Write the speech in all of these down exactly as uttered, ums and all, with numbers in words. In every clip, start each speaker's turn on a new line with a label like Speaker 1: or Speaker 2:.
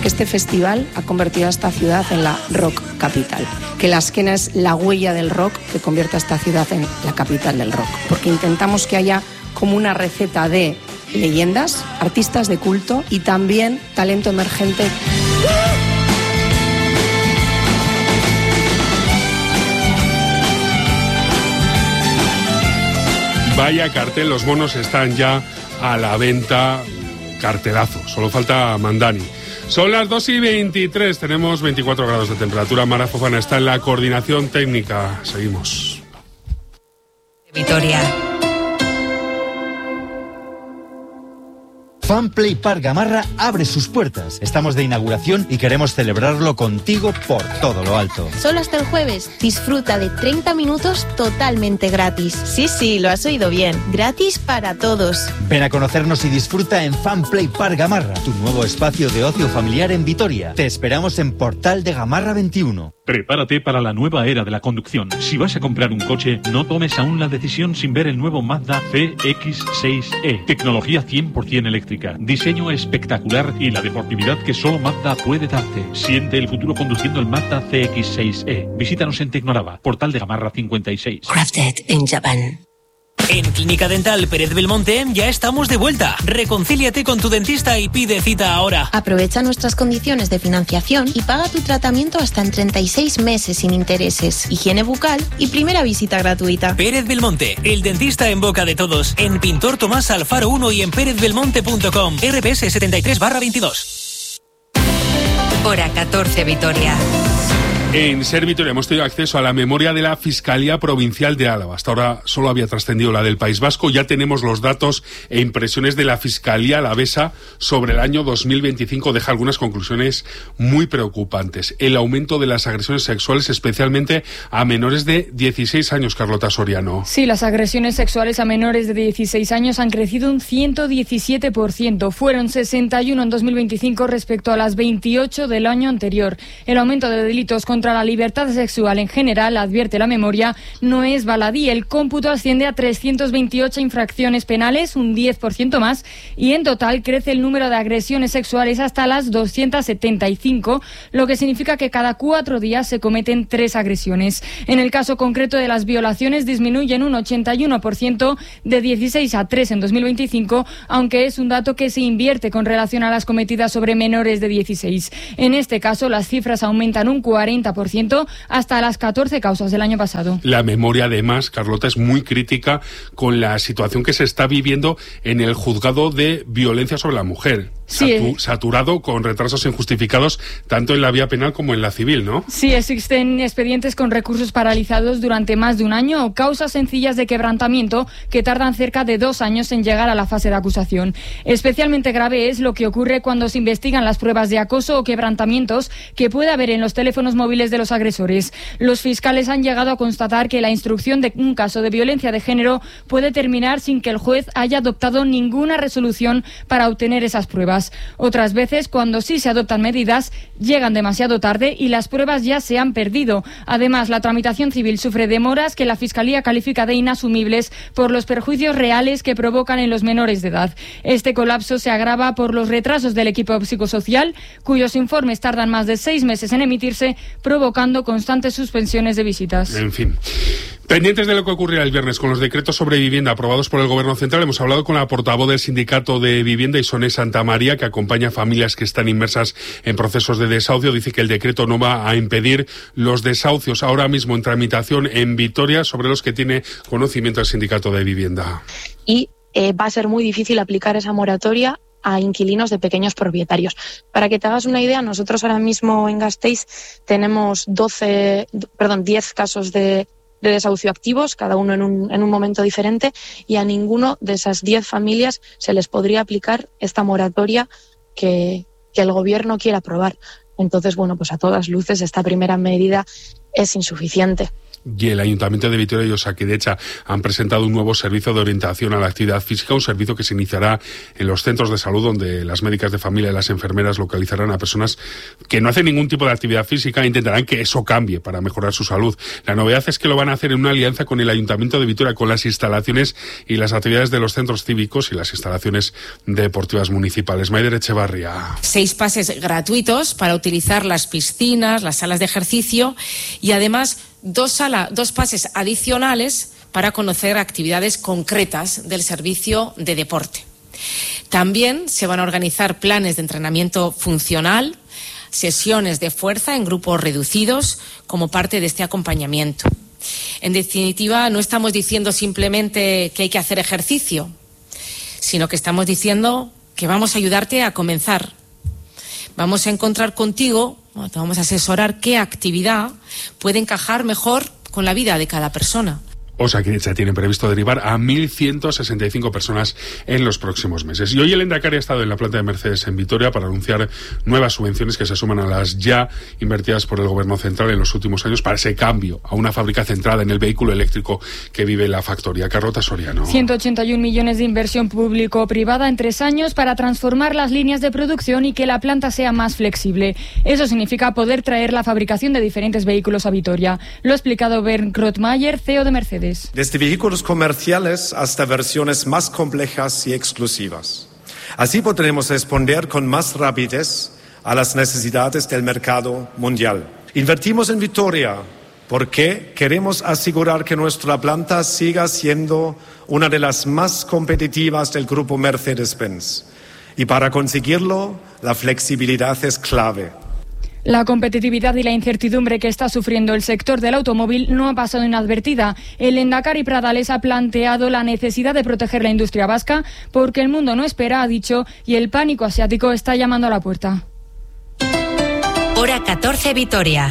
Speaker 1: que este festival ha convertido a esta ciudad en la rock capital, que la Azkena es la huella del rock que convierte a esta ciudad en la capital del rock, porque intentamos que haya como una receta de leyendas, artistas de culto y también talento emergente.
Speaker 2: Vaya cartel, los bonos están ya a la venta, cartelazo, solo falta Mandani. Son las dos y veintitrés, tenemos veinticuatro grados de temperatura. Mara Fofana está en la coordinación técnica. Seguimos.
Speaker 3: Vitoria.
Speaker 4: Fanplay Park Gamarra abre sus puertas. Estamos de inauguración y queremos celebrarlo contigo por todo lo alto.
Speaker 5: Solo hasta el jueves. Disfruta de treinta minutos totalmente gratis.
Speaker 3: Sí, sí, lo has oído bien. Gratis para todos.
Speaker 4: Ven a conocernos y disfruta en Fanplay Park Gamarra, tu nuevo espacio de ocio familiar en Vitoria. Te esperamos en Portal de Gamarra veintiuno.
Speaker 6: Prepárate para la nueva era de la conducción. Si vas a comprar un coche, no tomes aún la decisión sin ver el nuevo Mazda C X seis E. Tecnología cien por ciento eléctrica, diseño espectacular y la deportividad que solo Mazda puede darte. Siente el futuro conduciendo el Mazda C X seis E. Visítanos en Tecnorava, Portal de Gamarra cincuenta y seis.
Speaker 3: Crafted in Japan.
Speaker 7: En Clínica Dental Pérez Belmonte ya estamos de vuelta. Reconcíliate con tu dentista y pide cita ahora.
Speaker 5: Aprovecha nuestras condiciones de financiación y paga tu tratamiento hasta en treinta y seis meses sin intereses. Higiene bucal y primera visita gratuita.
Speaker 7: Pérez Belmonte, el dentista en boca de todos. En Pintor Tomás Alfaro uno y en pérez belmonte punto com. R P S setenta y tres barra veintidós.
Speaker 3: Hora catorce, Vitoria.
Speaker 2: En Ser Vitoria hemos tenido acceso a la memoria de la Fiscalía Provincial de Álava. Hasta ahora solo había trascendido la del País Vasco. Ya tenemos los datos e impresiones de la Fiscalía alavesa sobre el año dos mil veinticinco. Deja algunas conclusiones muy preocupantes. El aumento de las agresiones sexuales, especialmente a menores de dieciséis años, Carlota Soriano.
Speaker 8: Sí, las agresiones sexuales a menores de dieciséis años han crecido un ciento diecisiete por ciento. Fueron sesenta y uno en dos mil veinticinco respecto a las veintiocho del año anterior. El aumento de delitos con contra la libertad sexual en general, advierte la memoria, no es baladí. El cómputo asciende a trescientas veintiocho infracciones penales, un diez por ciento más, y en total crece el número de agresiones sexuales hasta las doscientas setenta y cinco, lo que significa que cada cuatro días se cometen tres agresiones. En el caso concreto de las violaciones disminuyen un ochenta y uno por ciento de dieciséis a tres en dos mil veinticinco, aunque es un dato que se invierte con relación a las cometidas sobre menores de dieciséis. En este caso, las cifras aumentan un cuarenta por ciento hasta las catorce causas del año pasado.
Speaker 2: La memoria, además, Carlota, es muy crítica con la situación que se está viviendo en el juzgado de violencia sobre la mujer.
Speaker 8: Sí,
Speaker 2: Satu- saturado con retrasos injustificados tanto en la vía penal como en la civil, ¿no?
Speaker 8: Sí, existen expedientes con recursos paralizados durante más de un año o causas sencillas de quebrantamiento que tardan cerca de dos años en llegar a la fase de acusación. Especialmente grave es lo que ocurre cuando se investigan las pruebas de acoso o quebrantamientos que puede haber en los teléfonos móviles de los agresores. Los fiscales han llegado a constatar que la instrucción de un caso de violencia de género puede terminar sin que el juez haya adoptado ninguna resolución para obtener esas pruebas. Otras veces, cuando sí se adoptan medidas, llegan demasiado tarde y las pruebas ya se han perdido. Además, la tramitación civil sufre demoras que la Fiscalía califica de inasumibles por los perjuicios reales que provocan en los menores de edad. Este colapso se agrava por los retrasos del equipo psicosocial, cuyos informes tardan más de seis meses en emitirse, provocando constantes suspensiones de visitas.
Speaker 2: En fin. Pendientes de lo que ocurrirá el viernes con los decretos sobre vivienda aprobados por el Gobierno Central, hemos hablado con la portavoz del Sindicato de Vivienda, Isone Santa María, que acompaña a familias que están inmersas en procesos de desahucio. Dice que el decreto no va a impedir los desahucios ahora mismo en tramitación en Vitoria, sobre los que tiene conocimiento el Sindicato de Vivienda.
Speaker 9: Y eh, va a ser muy difícil aplicar esa moratoria a inquilinos de pequeños propietarios. Para que te hagas una idea, nosotros ahora mismo en Gasteiz tenemos doce, perdón, diez casos de de desahucio activos, cada uno en un, en un momento diferente, y a ninguno de esas diez familias se les podría aplicar esta moratoria que, que el Gobierno quiere aprobar. Entonces, bueno, pues a todas luces esta primera medida es insuficiente.
Speaker 2: y el Ayuntamiento de Vitoria y Osakidetza han presentado un nuevo servicio de orientación a la actividad física, un servicio que se iniciará en los centros de salud, donde las médicas de familia y las enfermeras localizarán a personas que no hacen ningún tipo de actividad física e intentarán que eso cambie para mejorar su salud. La novedad es que lo van a hacer en una alianza con el Ayuntamiento de Vitoria, con las instalaciones y las actividades de los centros cívicos y las instalaciones deportivas municipales. Maider Echevarria.
Speaker 10: Seis pases gratuitos para utilizar las piscinas, las salas de ejercicio y además Dos, sala, dos pases adicionales para conocer actividades concretas del servicio de deporte. También se van a organizar planes de entrenamiento funcional, sesiones de fuerza en grupos reducidos como parte de este acompañamiento. En definitiva, no estamos diciendo simplemente que hay que hacer ejercicio, sino que estamos diciendo que vamos a ayudarte a comenzar. Vamos a encontrar contigo, te vamos a asesorar qué actividad puede encajar mejor con la vida de cada persona.
Speaker 2: Osakidetza tiene previsto derivar a mil ciento sesenta y cinco personas en los próximos meses. Y hoy el Endacari ha estado en la planta de Mercedes en Vitoria para anunciar nuevas subvenciones que se suman a las ya invertidas por el Gobierno central en los últimos años para ese cambio a una fábrica centrada en el vehículo eléctrico que vive la factoría. Carlota Soriano.
Speaker 8: ciento ochenta y un millones de inversión público-privada en tres años para transformar las líneas de producción y que la planta sea más flexible. Eso significa poder traer la fabricación de diferentes vehículos a Vitoria. Lo ha explicado Bernd Grotmayer, C E O de Mercedes.
Speaker 11: Desde vehículos comerciales hasta versiones más complejas y exclusivas. Así podremos responder con más rapidez a las necesidades del mercado mundial. Invertimos en Vitoria porque queremos asegurar que nuestra planta siga siendo una de las más competitivas del grupo Mercedes-Benz. Y para conseguirlo, la flexibilidad es clave.
Speaker 8: La competitividad y la incertidumbre que está sufriendo el sector del automóvil no ha pasado inadvertida. El Endacari Pradales ha planteado la necesidad de proteger la industria vasca porque el mundo no espera, ha dicho, y el pánico asiático está llamando a la puerta.
Speaker 12: Hora catorce, Vitoria.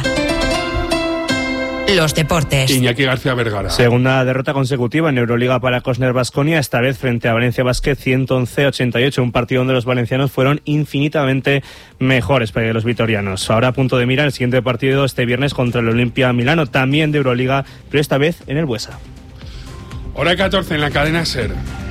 Speaker 12: Los deportes.
Speaker 2: Iñaki García Vergara.
Speaker 13: Segunda derrota consecutiva en Euroliga para Cosner Baskonia, esta vez frente a Valencia Basket, ciento once a ochenta y ocho, un partido donde los valencianos fueron infinitamente mejores para los vitorianos. Ahora a punto de mirar el siguiente partido este viernes contra el Olimpia Milano, también de Euroliga, pero esta vez en el Buesa.
Speaker 2: Hora catorce en la cadena SER.